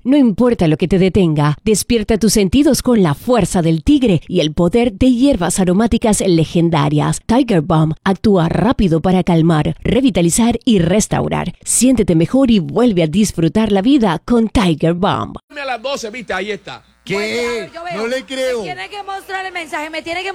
No importa lo que te detenga, despierta tus sentidos con la fuerza del tigre y el poder de hierbas aromáticas legendarias. Tiger Balm actúa rápido para calmar, revitalizar y restaurar. Siéntete mejor y vuelve a disfrutar la vida con Tiger Balm. A las 12, viste, ahí está. ¿Qué? Bueno, yo veo. No le creo. Me tiene que mostrar el mensaje,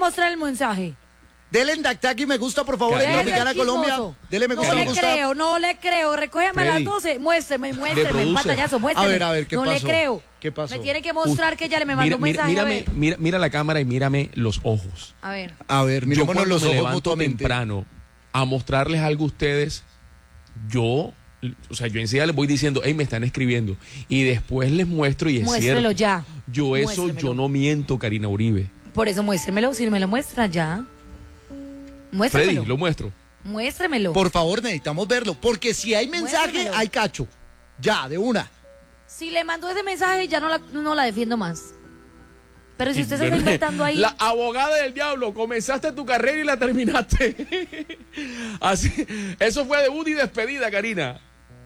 Dele en Dactaki me gusta, por favor, en Cariño. Tropicana Colombia. Dele me gusta, me gusta. No le creo. Recógeme a las Freddy. 12. Muéstreme, produce. pantallazo, muéstreme. A ver, ¿qué no pasó? le creo. ¿Qué pasó? Me tiene que mostrar que ya le me mandó un mensaje. Mira la cámara y mírame los ojos. A ver. A ver, Yo mirémonos cuando los me ojos levanto mutuamente. temprano a mostrarles algo a ustedes, yo enseguida les voy diciendo, hey, me están escribiendo. Y después les muestro y es Muéstrelo cierto. ya. Yo no miento, Karina Uribe. Por eso muéstremelo, si me lo muestra ya. Muéstremelo. Freddy, lo muestro. Muéstremelo. Por favor, necesitamos verlo, porque si hay mensaje, Muéstramelo. hay cacho. Ya, de una. Si le mandó ese mensaje, ya no la defiendo más. Pero si usted se está inventando ahí. La abogada del diablo, comenzaste tu carrera y la terminaste. Así, eso fue debut y despedida, Karina.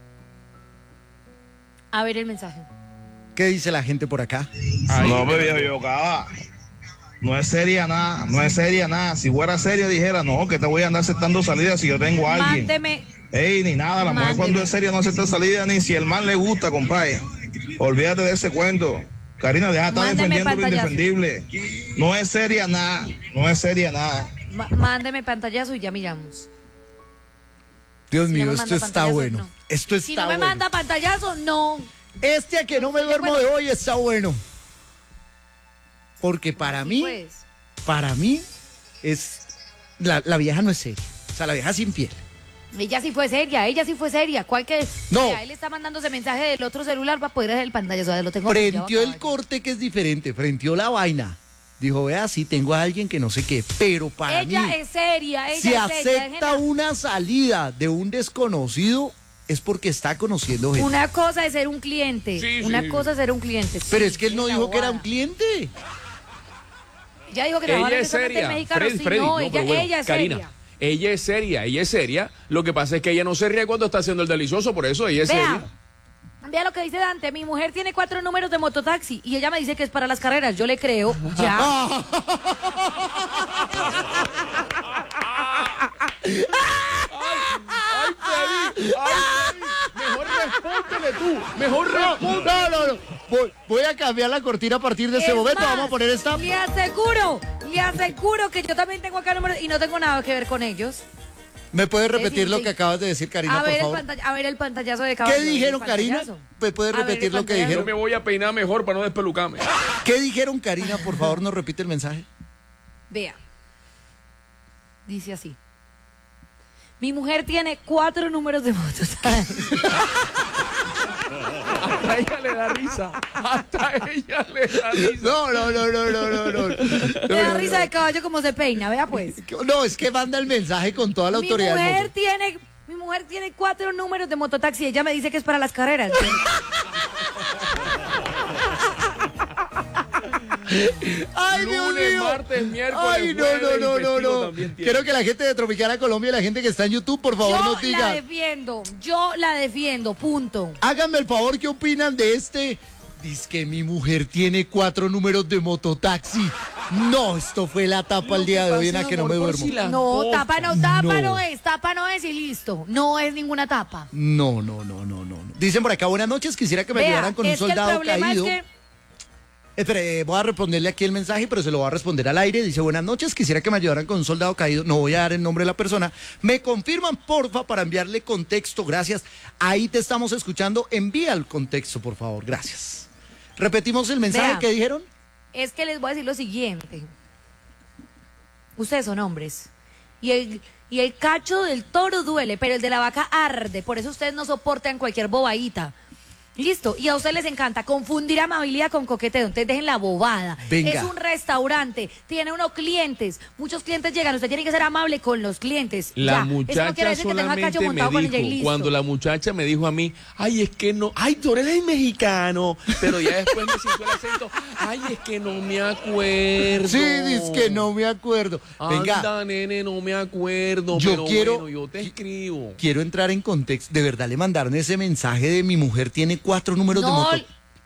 A ver el mensaje. ¿Qué dice la gente por acá? Ahí. No, bebé, yo acaba. No es seria nada. Si fuera seria, dijera, no, que te voy a andar aceptando salidas si yo tengo a alguien. Mándeme. Ey, ni nada, la mujer Mándeme. cuando es seria no acepta salida ni si el man le gusta, compadre. Olvídate de ese cuento. Karina, deja de estar Mándeme defendiendo lo pantallazo. indefendible. No es seria nada. Mándeme pantallazo y ya miramos. Dios Si no mío, me esto manda está pantallazo, bueno. no. Esto está Si no me bueno. manda pantallazo, no. Este a que no me duermo de hoy está bueno. Porque para mí es... La vieja no es seria. O sea, la vieja sin piel. Ella sí fue seria. ¿Cuál que? No. Mira, él está mandando ese mensaje del otro celular para poder hacer el pantallazo. Lo tengo Frenteó pillado, el caballo. corte, que es diferente. Frenteó la vaina. Dijo, vea, sí, tengo a alguien que no sé qué. Pero para mí, Ella es seria. si acepta una salida de un desconocido, es porque está conociendo gente. Una cosa es ser un cliente. Sí, Una sí. cosa es ser un cliente. Pero Sí, es que él no tiene la dijo que era un bobada. cliente. Ya dijo que trabajaba Ella en es restaurante seria. mexicano. Freddy, Sí, Freddy. no, pero bueno, ella es Karina, seria. ella es seria. Lo que pasa es que ella no se ríe cuando está haciendo el delicioso, por eso ella es seria. Vea lo que dice Dante. Mi mujer tiene 4 números de mototaxi y ella me dice que es para las carreras. Yo le creo. Ya. Ay, Freddy, mejor respóndele tú, mejor respóndele. No. Voy a cambiar la cortina a partir de ese Es momento. más, Vamos a poner esta. Le aseguro que yo también tengo acá números y no tengo nada que ver con ellos. ¿Me puedes repetir Sí. lo que acabas de decir, Karina, por favor? A ver el pantallazo de caballo. ¿Qué dijeron, el Karina? pantallazo. ¿Me puedes A ver, repetir el lo que pantallazo. Yo dijeron? me voy a peinar mejor para no despelucarme. ¿Qué dijeron, Karina? Por favor, nos repite el mensaje. Vea. Dice así. Mi mujer tiene 4 números de mototaxi. Hasta ella le da risa. No. Me da risa de caballo como se peina, vea pues. No, es que manda el mensaje con toda la autoridad del mundo. Mi mujer tiene 4 números de mototaxi y ella me dice que es para las carreras. Ay, Dios Lunes, mío. martes, miércoles, Ay, jueves y festivo no. también tiene. Quiero que la gente de Tropicana Colombia y la gente que está en YouTube, por favor, nos diga. Yo la defiendo, punto. Háganme el favor, ¿qué opinan de este? Dice que mi mujer tiene 4 números de mototaxi. No, esto fue la tapa el día de hoy en la que no me duermo. No, tapa no es y listo. No es ninguna tapa. No. Dicen por acá, buenas noches, quisiera que me ayudaran con un es que el soldado problema caído. es que Espere, voy a responderle aquí el mensaje, pero se lo voy a responder al aire. Dice, buenas noches, quisiera que me ayudaran con un soldado caído. No voy a dar el nombre de la persona. Me confirman, porfa, para enviarle contexto. Gracias. Ahí te estamos escuchando. Envía el contexto, por favor. Gracias. Repetimos el mensaje Vea. que dijeron. es que les voy a decir lo siguiente. Ustedes son hombres. Y el cacho del toro duele, pero el de la vaca arde. Por eso ustedes no soportan cualquier bobadita. Listo. Y a ustedes les encanta confundir amabilidad con coqueteo. Entonces dejen la bobada. Venga. Es un restaurante. Tiene unos clientes. Muchos clientes llegan. Usted tiene que ser amable con los clientes. La Ya. Eso no muchacha quiere decir que tenga cacho solamente me montado con ella y dijo, listo. cuando la muchacha me dijo a mí, ay, es que no, ay, tú eres el mexicano, pero ya después me sintió el acento, ay, es que no me acuerdo. Sí, dice que no me acuerdo. Venga, Anda, nene, no me acuerdo, Yo pero quiero- bueno, yo te escribo. quiero entrar en contexto. De verdad le mandaron ese mensaje de mi mujer tiene 4 números de No, moto.